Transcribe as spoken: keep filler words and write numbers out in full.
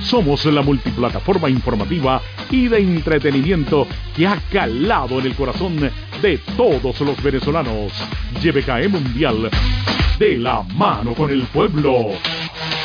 Somos la multiplataforma informativa y de entretenimiento que ha calado en el corazón de todos los venezolanos. Y B K E Mundial, de la mano con el pueblo.